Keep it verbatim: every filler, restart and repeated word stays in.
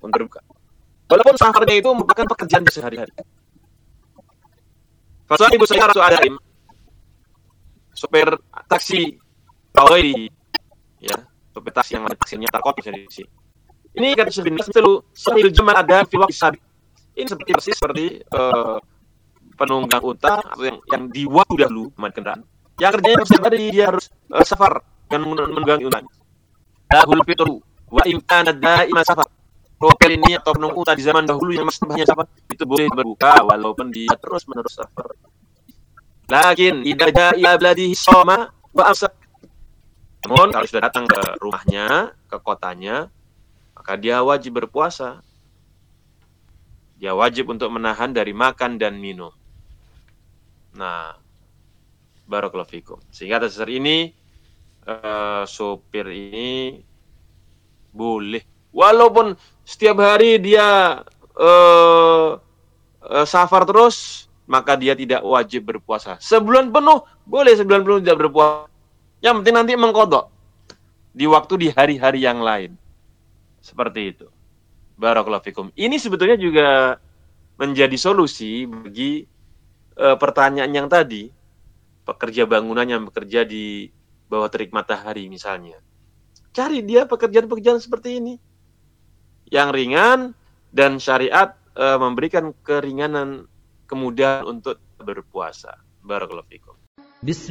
untuk berbuka. Walaupun safarnya itu merupakan pekerjaan sehari-hari. Fasal ibu saya Rasul Adaim, sopir taksi Kawai, ya, sopir taksi yang ada taksinya takut misalnya di sini. Ini kata Syekh bin Baz selalu sahil jaman ada fi waqti sabiq. Ini seperti persis seperti uh, penunggang unta atau yang yang di waktu dahulu main kendaraan. Yang kerjanya harus tadi dia harus uh, safar dan menunggangi unta. Dahul fitru wa imkana daima safar. Sopir ini atau penunggang unta di zaman dahulu yang masih hanya safar itu boleh berbuka walaupun dia terus menerus safar. Lakin idza ja'a bladihi shoma wa amsak. Namun kalau sudah datang ke rumahnya, ke kotanya, maka dia wajib berpuasa. Dia wajib untuk menahan dari makan dan minum. Nah, barakallahu fikum. Sehingga atas dasar ini, uh, sopir ini boleh. Walaupun setiap hari dia uh, uh, safar terus, maka dia tidak wajib berpuasa. Sebulan penuh, boleh sebulan penuh tidak berpuasa. Yang penting nanti mengqadha di waktu di hari-hari yang lain. Seperti itu. Barakallahu fikum. Ini sebetulnya juga menjadi solusi bagi e, pertanyaan yang tadi. Pekerja bangunan yang bekerja di bawah terik matahari misalnya. Cari dia pekerjaan-pekerjaan seperti ini. Yang ringan dan syariat e, memberikan keringanan, kemudahan untuk berpuasa. Barakallahu fikum.